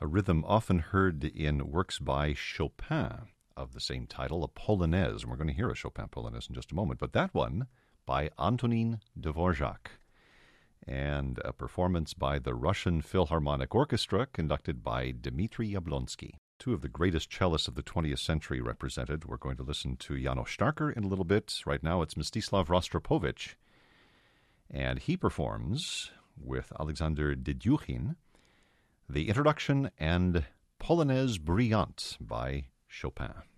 a rhythm often heard in works by Chopin of the same title, a Polonaise. And we're going to hear a Chopin Polonaise in just a moment. But that one by Antonin Dvorak, and a performance by the Russian Philharmonic Orchestra conducted by Dmitry Yablonsky. Two of the greatest cellists of the 20th century represented. We're going to listen to János Starker in a little bit. Right now it's Mstislav Rostropovich, and he performs with Alexander Dedyukhin the introduction and Polonaise Brillante by Chopin.